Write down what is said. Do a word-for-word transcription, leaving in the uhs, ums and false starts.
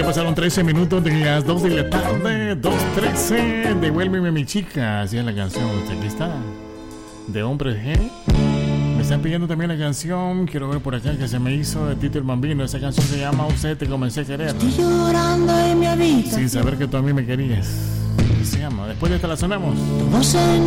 pasaron trece minutos de las dos de la tarde. dos trece. Devuélveme mi chica. Así es la canción. Aquí está. De Hombre G. Me están pidiendo también la canción. Quiero ver por acá que se me hizo de Tito el Bambino. Esa canción se llama Usted te comencé a querer. Estoy llorando en mi habitación sin saber que tú a mí me querías. Se llama. Después de esta la sonamos. Tu voz en